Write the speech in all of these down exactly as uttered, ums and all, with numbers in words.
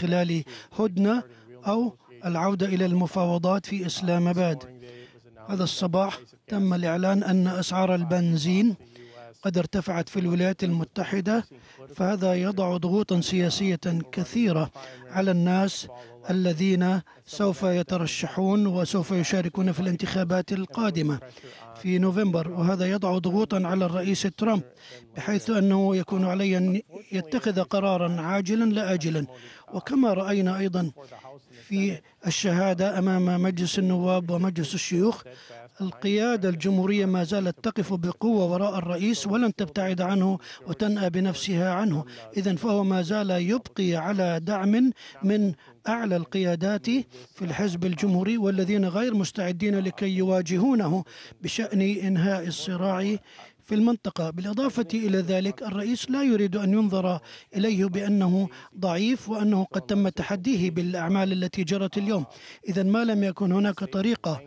خلال هدنة أو العودة إلى المفاوضات في إسلام آباد. هذا الصباح تم الإعلان أن أسعار البنزين قد ارتفعت في الولايات المتحدة، فهذا يضع ضغوطا سياسية كثيرة على الناس الذين سوف يترشحون وسوف يشاركون في الانتخابات القادمة في نوفمبر، وهذا يضع ضغوطا على الرئيس ترامب بحيث أنه يكون عليه أن يتخذ قرارا عاجلا لا آجلا. وكما رأينا أيضا في الشهادة أمام مجلس النواب ومجلس الشيوخ، القيادة الجمهورية ما زالت تقف بقوة وراء الرئيس ولن تبتعد عنه وتنأى بنفسها عنه. إذن فهو ما زال يبقي على دعم من أعلى القيادات في الحزب الجمهوري، والذين غير مستعدين لكي يواجهونه بشأن إنهاء الصراع في المنطقة. بالإضافة إلى ذلك، الرئيس لا يريد أن ينظر إليه بأنه ضعيف وأنه قد تم تحديه بالأعمال التي جرت اليوم. إذن ما لم يكن هناك طريقة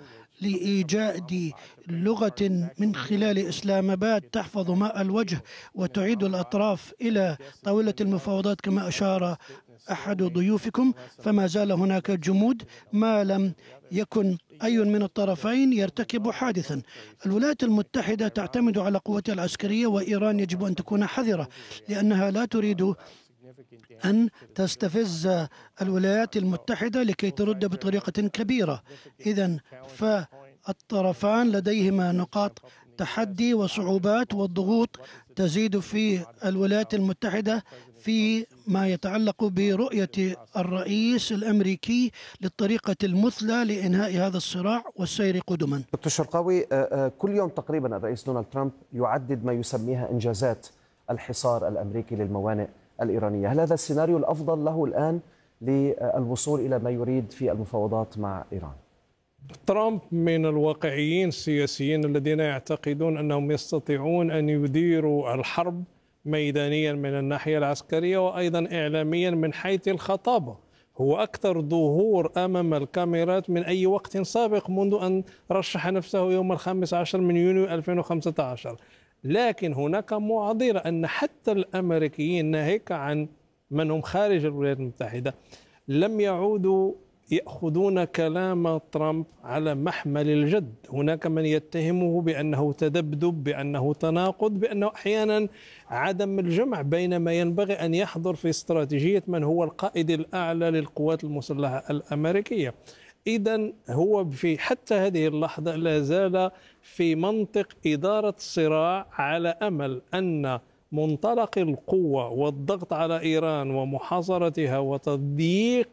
لإيجاد لغة من خلال إسلام آباد تحفظ ماء الوجه وتعيد الأطراف إلى طاولة المفاوضات كما أشار أحد ضيوفكم، فما زال هناك جمود ما لم يكن أي من الطرفين يرتكب حادثا. الولايات المتحدة تعتمد على قوتها العسكرية، وإيران يجب أن تكون حذرة لأنها لا تريد أن تستفز الولايات المتحدة لكي ترد بطريقة كبيرة. إذن فالطرفان لديهما نقاط تحدي وصعوبات، والضغوط تزيد في الولايات المتحدة فيما يتعلق برؤية الرئيس الأمريكي للطريقة المثلى لإنهاء هذا الصراع والسير قدما. دكتور شرقاوي، كل يوم تقريبا الرئيس دونالد ترامب يعدد ما يسميها إنجازات الحصار الأمريكي للموانئ الإيرانية. هل هذا السيناريو الأفضل له الآن للوصول إلى ما يريد في المفاوضات مع إيران؟ ترامب من الواقعيين السياسيين الذين يعتقدون أنهم يستطيعون أن يديروا الحرب ميدانيا من الناحية العسكرية وأيضا إعلاميا من حيث الخطابة. هو أكثر ظهور أمام الكاميرات من أي وقت سابق منذ أن رشح نفسه يوم الخامس عشر من يونيو ألفين وخمسة عشر. لكن هناك معضلة أن حتى الأمريكيين ناهيك عن من هم خارج الولايات المتحدة لم يعودوا يأخذون كلام ترامب على محمل الجد. هناك من يتهمه بأنه تذبذب، بأنه تناقض، بأنه أحيانا عدم الجمع بين ما ينبغي أن يحضر في استراتيجية من هو القائد الأعلى للقوات المسلحة الأمريكية. إذن هو في حتى هذه اللحظة لا زال في منطق إدارة الصراع على أمل أن منطلق القوة والضغط على إيران ومحاصرتها وتضييق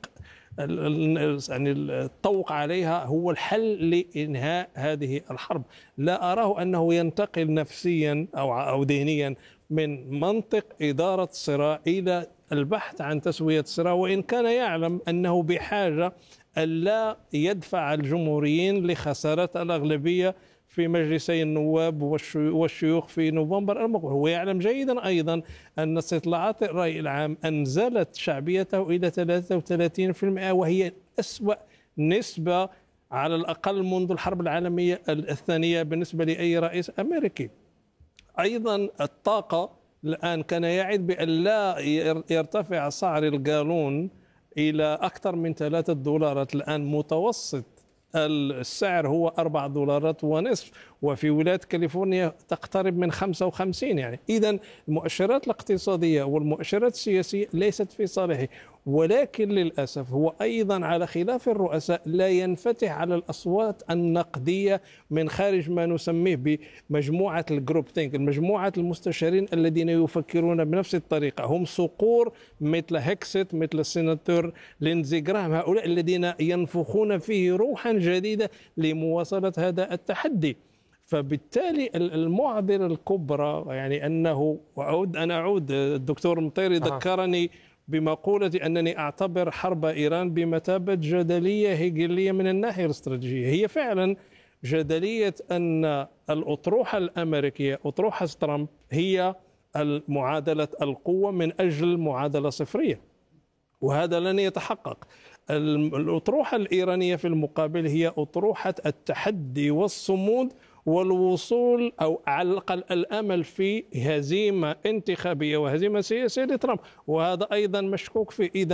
يعني الطوق عليها هو الحل لإنهاء هذه الحرب. لا أراه أنه ينتقل نفسيا أو أو ذهنيا من منطق إدارة الصراع إلى البحث عن تسوية الصراع، وإن كان يعلم أنه بحاجة ألا يدفع الجمهوريين لخسارة الأغلبية في مجلسي النواب والشيوخ في نوفمبر المقبل. هو يعلم جيدا أيضا أن استطلاعات الرأي العام أنزلت شعبيته إلى ثلاثة وثلاثين بالمئة، وهي أسوأ نسبة على الأقل منذ الحرب العالمية الثانية بالنسبة لأي رئيس أمريكي. أيضا الطاقة الآن كان يعد بأن لا يرتفع سعر الجالون إلى أكثر من ثلاثة دولارات. الآن متوسط السعر هو أربعة دولارات ونصف، وفي ولاية كاليفورنيا تقترب من خمسة وخمسين. يعني إذن المؤشرات الاقتصادية والمؤشرات السياسية ليست في صالحه، ولكن للأسف هو أيضا على خلاف الرؤساء لا ينفتح على الأصوات النقدية من خارج ما نسميه بمجموعة الجروب ثينك، المجموعة المستشارين الذين يفكرون بنفس الطريقة. هم صقور مثل هيكست، مثل السيناتور ليندزي جراهام، هؤلاء الذين ينفخون فيه روحا جديدة لمواصلة هذا التحدي. فبالتالي المعضلة الكبرى يعني أنه، وأعود أنا أعود الدكتور مطيري ذكرني بمقولة أنني أعتبر حرب إيران بمثابة جدلية هيجلية من الناحية الاستراتيجية. هي فعلا جدلية أن الأطروحة الأمريكية، أطروحة ترامب، هي معادلة القوة من أجل معادلة صفرية، وهذا لن يتحقق. الأطروحة الإيرانية في المقابل هي أطروحة التحدي والصمود والوصول أو على الأقل الأمل في هزيمة انتخابية وهزيمة سياسية لترامب، وهذا أيضا مشكوك فيه. إذن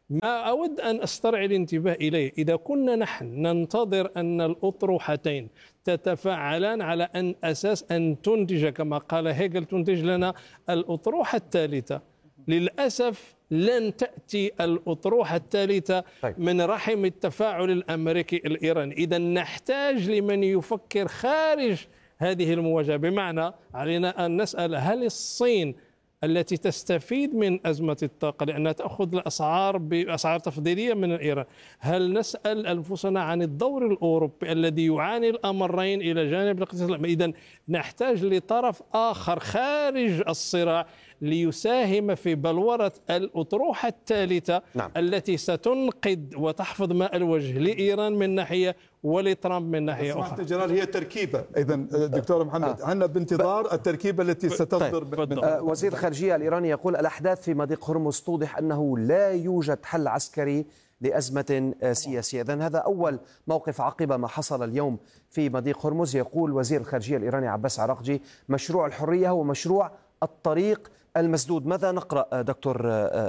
ما أود أن أسترعي الانتباه إليه، إذا كنا نحن ننتظر أن الأطروحتين تتفاعلان على أن أساس أن تنتج كما قال هيجل تنتج لنا الأطروحة الثالثة، للأسف لن تأتي الأطروحة الثالثة طيب. من رحم التفاعل الأمريكي الإيراني. إذا نحتاج لمن يفكر خارج هذه المواجهة، بمعنى علينا أن نسأل هل الصين التي تستفيد من أزمة الطاقة لأنها تأخذ الأسعار بأسعار تفضيلية من إيران، هل نسأل أنفسنا عن الدور الأوروبي الذي يعاني الأمرين إلى جانب الاقتصاد؟ إذن نحتاج لطرف آخر خارج الصراع ليساهم في بلورة الأطروحة الثالثة. نعم. التي ستنقذ وتحفظ ماء الوجه لإيران من ناحية ولترامب من ناحية أخرى. جلال هي تركيبة. إذا دكتور محمد عندنا بانتظار التركيبة التي ستصدر. طيب. من وزير الخارجية الإيراني يقول الأحداث في مضيق هرمز توضح أنه لا يوجد حل عسكري لأزمة سياسية. إذن هذا أول موقف عقب ما حصل اليوم في مضيق هرمز. يقول وزير الخارجية الإيراني عباس عراقجي مشروع الحرية هو مشروع الطريق المسدود. ماذا نقرأ دكتور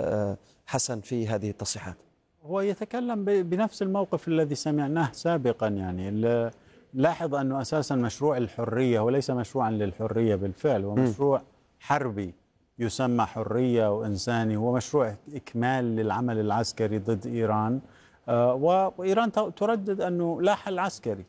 حسن في هذه التصريحات؟ هو يتكلم بنفس الموقف الذي سمعناه سابقا. يعني لاحظ أنه أساسا مشروع الحرية وليس مشروعا للحرية بالفعل، هو مشروع حربي يسمى حرية وإنساني، هو مشروع إكمال للعمل العسكري ضد إيران. وإيران تردد أنه لا حل عسكري،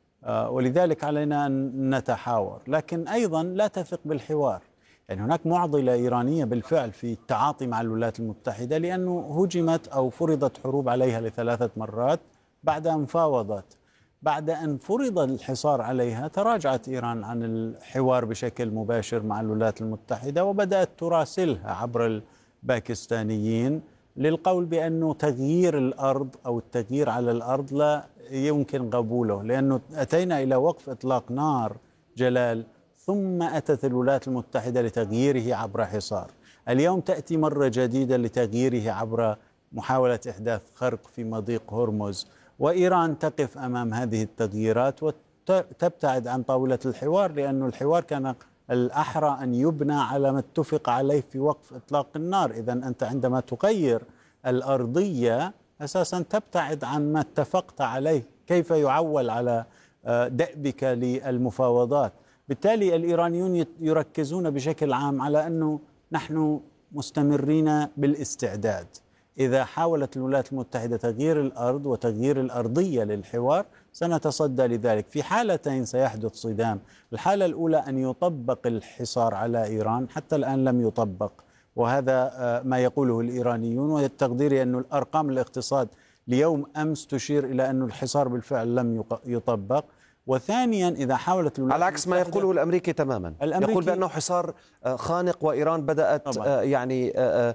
ولذلك علينا أن نتحاور، لكن أيضا لا تثق بالحوار. يعني هناك معضلة إيرانية بالفعل في التعاطي مع الولايات المتحدة، لأنه هجمت أو فرضت حروب عليها لثلاثة مرات بعد مفاوضات. بعد أن فرض الحصار عليها تراجعت إيران عن الحوار بشكل مباشر مع الولايات المتحدة، وبدأت تراسلها عبر الباكستانيين للقول بأنه تغيير الأرض أو التغيير على الأرض لا يمكن قبوله، لأنه أتينا إلى وقف إطلاق نار جلال، ثم أتت الولايات المتحدة لتغييره عبر حصار. اليوم تأتي مرة جديدة لتغييره عبر محاولة إحداث خرق في مضيق هرمز، وإيران تقف أمام هذه التغييرات وتبتعد عن طاولة الحوار، لأن الحوار كان الأحرى أن يبنى على ما اتفق عليه في وقف إطلاق النار. إذا أنت عندما تغير الأرضية أساسا تبتعد عن ما اتفقت عليه، كيف يعول على دأبك للمفاوضات؟ بالتالي الإيرانيون يركزون بشكل عام على أنه نحن مستمرين بالاستعداد. إذا حاولت الولايات المتحدة تغيير الأرض وتغيير الأرضية للحوار سنتصدى لذلك. في حالتين سيحدث صدام. الحالة الأولى أن يطبق الحصار على إيران، حتى الآن لم يطبق، وهذا ما يقوله الإيرانيون، والتقدير أن الأرقام الاقتصاد ليوم أمس تشير إلى أن الحصار بالفعل لم يطبق. وثانيا إذا حاولت على عكس ما يقوله الأمريكي تماما، الأمريكي يقول بأنه حصار خانق، وإيران بدأت طبعا. يعني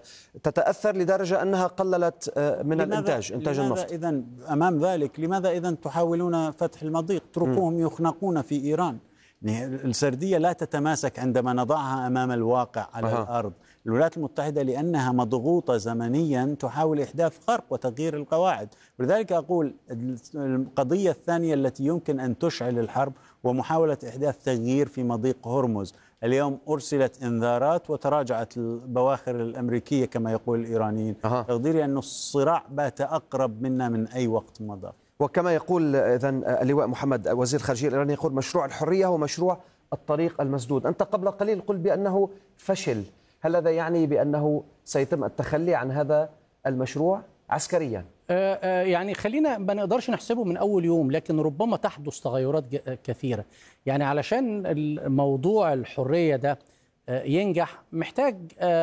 تتأثر لدرجة أنها قللت من الإنتاج إنتاج النفط. إذن أمام ذلك لماذا إذن تحاولون فتح المضيق؟ اتركوهم يخنقون في إيران. السردية لا تتماسك عندما نضعها أمام الواقع على أه. الأرض. الولايات المتحدة لأنها مضغوطة زمنيا تحاول إحداث خرق وتغيير القواعد. ولذلك أقول القضية الثانية التي يمكن أن تشعل الحرب ومحاولة إحداث تغيير في مضيق هرمز. اليوم أرسلت إنذارات وتراجعت البواخر الأمريكية كما يقول الإيرانيين. أه. تقديري أن الصراع بات أقرب منا من أي وقت مضى. وكما يقول إذن اللواء محمد وزير الخارجية الإيراني، يقول مشروع الحرية هو مشروع الطريق المسدود. أنت قبل قليل قلت بأنه فشل، هل هذا يعني بأنه سيتم التخلي عن هذا المشروع عسكريا؟ يعني خلينا ما نقدرش نحسبه من أول يوم، لكن ربما تحدث تغيرات كثيرة. يعني علشان الموضوع الحرية ده ينجح محتاج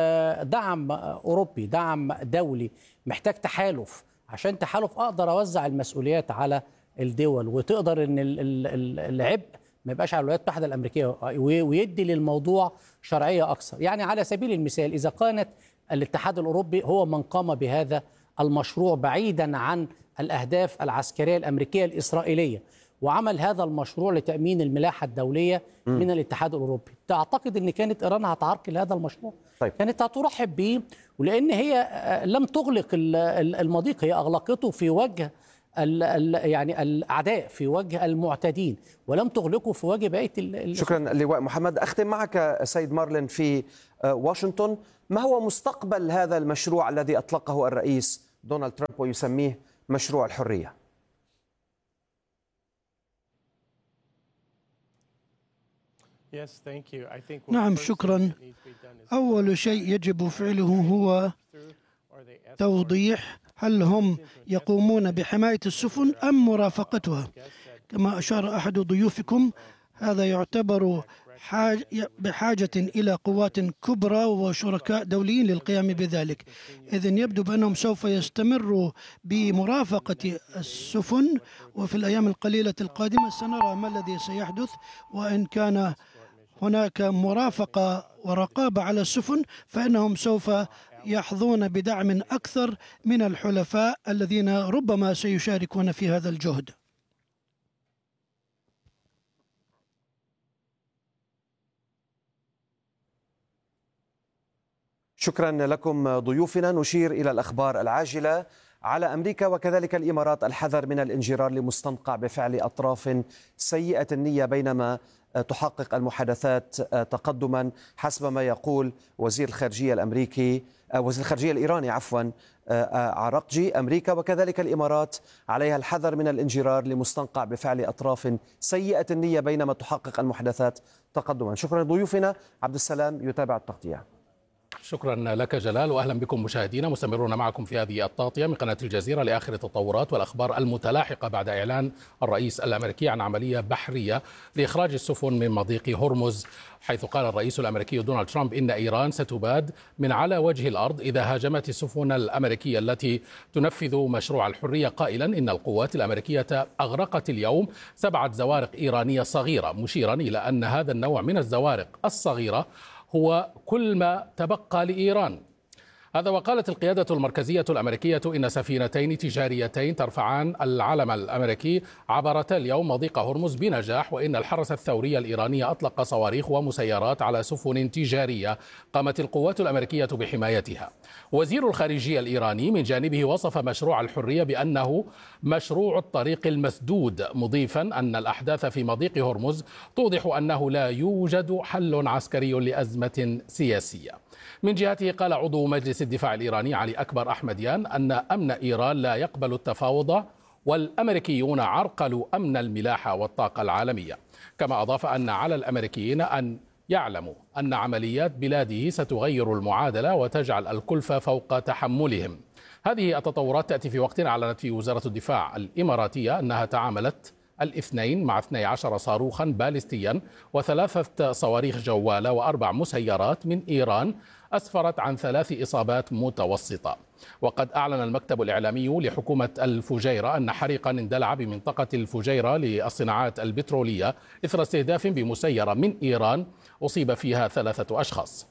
دعم أوروبي، دعم دولي، محتاج تحالف. عشان تحالف أقدر أوزع المسؤوليات على الدول، وتقدر أن العبء ما يبقاش على الولايات المتحدة الأمريكية، ويدي للموضوع شرعية أكثر. يعني على سبيل المثال إذا كانت الاتحاد الأوروبي هو من قام بهذا المشروع بعيدا عن الأهداف العسكرية الأمريكية الإسرائيلية، وعمل هذا المشروع لتأمين الملاحة الدولية م. من الاتحاد الأوروبي، تعتقد أن كانت إيران هتعرقل هذا المشروع؟ طيب. كانت هترحب به، ولأن هي لم تغلق المضيق، هي أغلقته في وجه ال ال يعني الأعداء، في وجه المعتدين، ولم تغلقه في وجه بقية. شكرا اللواء محمد. أختم معك سيد مارلين في واشنطن، ما هو مستقبل هذا المشروع الذي أطلقه الرئيس دونالد ترامب ويسميه مشروع الحرية؟ نعم، شكرا. أول شيء يجب فعله هو توضيح هل هم يقومون بحماية السفن أم مرافقتها. كما أشار أحد ضيوفكم، هذا يعتبر بحاجة إلى قوات كبرى وشركاء دوليين للقيام بذلك. إذن يبدو بأنهم سوف يستمروا بمرافقة السفن، وفي الأيام القليلة القادمة سنرى ما الذي سيحدث. وإن كان هناك مرافقة ورقابة على السفن فإنهم سوف يحظون بدعم أكثر من الحلفاء الذين ربما سيشاركون في هذا الجهد. شكرا لكم ضيوفنا. نشير إلى الأخبار العاجلة. على أمريكا وكذلك الإمارات الحذر من الانجرار لمستنقع بفعل أطراف سيئة النية بينما تحقق المحادثات تقدما، حسب ما يقول وزير الخارجية الأمريكي وزير الخارجية الإيراني عفوا عراقجي. أمريكا وكذلك الإمارات عليها الحذر من الانجرار لمستنقع بفعل أطراف سيئة النية بينما تحقق المحادثات تقدما. شكرا لضيوفنا. عبد السلام يتابع التغطية. شكرا لك جلال، وأهلا بكم مشاهدينا. مستمرون معكم في هذه التغطية من قناة الجزيرة لآخر التطورات والأخبار المتلاحقة بعد إعلان الرئيس الأمريكي عن عملية بحرية لإخراج السفن من مضيق هرمز، حيث قال الرئيس الأمريكي دونالد ترامب إن إيران ستباد من على وجه الأرض إذا هاجمت السفن الأمريكية التي تنفذ مشروع الحرية، قائلا إن القوات الأمريكية أغرقت اليوم سبعة زوارق إيرانية صغيرة، مشيرا إلى أن هذا النوع من الزوارق الصغيرة هو كل ما تبقى لإيران. هذا وقالت القيادة المركزية الأمريكية إن سفينتين تجاريتين ترفعان العلم الأمريكي عبرتا اليوم مضيق هرمز بنجاح، وإن الحرس الثوري الإيراني أطلق صواريخ ومسيرات على سفن تجارية قامت القوات الأمريكية بحمايتها. وزير الخارجية الإيراني من جانبه وصف مشروع الحرية بأنه مشروع الطريق المسدود، مضيفا أن الأحداث في مضيق هرمز توضح أنه لا يوجد حل عسكري لأزمة سياسية. من جهته قال عضو مجلس الدفاع الإيراني علي أكبر أحمديان أن أمن إيران لا يقبل التفاوض، والأمريكيون عرقلوا أمن الملاحة والطاقة العالمية. كما أضاف أن على الأمريكيين أن يعلموا أن عمليات بلاده ستغير المعادلة وتجعل الكلفة فوق تحملهم. هذه التطورات تأتي في وقت أعلنت فيه وزارة الدفاع الإماراتية أنها تعاملت الاثنين مع اثني عشر صاروخا باليستيا وثلاثة صواريخ جوالة وأربع مسيرات من إيران، أسفرت عن ثلاث إصابات متوسطة. وقد أعلن المكتب الإعلامي لحكومة الفجيرة أن حريقا اندلع بمنطقة الفجيرة للصناعات البترولية إثر استهداف بمسيرة من إيران أصيب فيها ثلاثة أشخاص.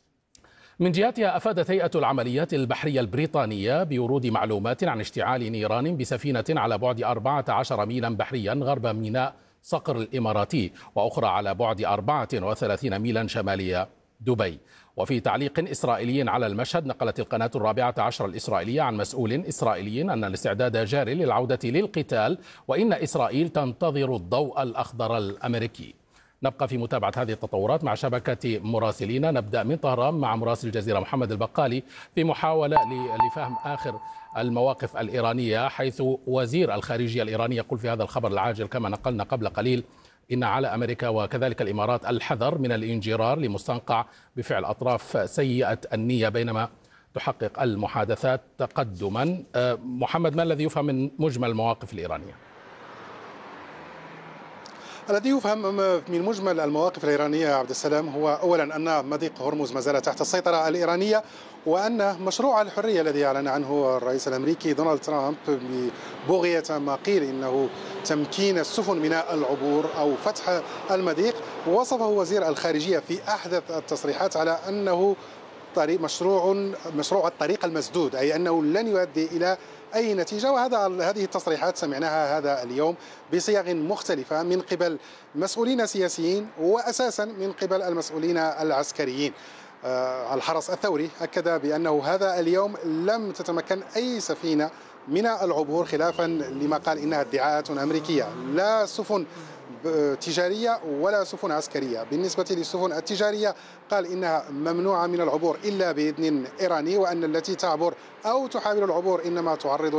من جهتها أفادت هيئة العمليات البحرية البريطانية بورود معلومات عن اشتعال نيران بسفينة على بعد أربعة عشر ميلا بحريا غرب ميناء صقر الإماراتي، وأخرى على بعد أربعة وثلاثين ميلا شمالية دبي. وفي تعليق إسرائيلي على المشهد، نقلت القناة الرابعة عشر الإسرائيلية عن مسؤول إسرائيلي أن الاستعداد جاري للعودة للقتال، وإن إسرائيل تنتظر الضوء الأخضر الأمريكي. نبقى في متابعة هذه التطورات مع شبكة مراسلين. نبدأ من طهران مع مراسل الجزيرة محمد البقالي في محاولة لفهم آخر المواقف الإيرانية، حيث وزير الخارجية الإيراني يقول في هذا الخبر العاجل كما نقلنا قبل قليل إن على أمريكا وكذلك الإمارات الحذر من الانجرار لمستنقع بفعل أطراف سيئة النية بينما تحقق المحادثات تقدما. محمد، ما الذي يفهم من مجمل المواقف الإيرانية؟ الذي يفهم من مجمل المواقف الإيرانية عبد السلام هو أولا أن مضيق هرمز ما زال تحت السيطرة الإيرانية، وأن مشروع الحرية الذي أعلن عنه الرئيس الأمريكي دونالد ترامب ببغية ما قيل إنه تمكين السفن من العبور أو فتح المضيق، وصفه وزير الخارجية في أحدث التصريحات على أنه طريق مشروع مشروع الطريق المسدود، أي أنه لن يؤدي إلى أي نتيجة. وهذا هذه التصريحات سمعناها هذا اليوم بصيغ مختلفة من قبل مسؤولين سياسيين وأساسا من قبل المسؤولين العسكريين. الحرس الثوري أكد بأنه هذا اليوم لم تتمكن أي سفينة من العبور، خلافا لما قال إنها ادعاءات أمريكية. لا سفن تجارية ولا سفن عسكرية. بالنسبة للسفن التجارية قال إنها ممنوعة من العبور إلا بإذن إيراني، وأن التي تعبر أو تحاول العبور إنما تعرض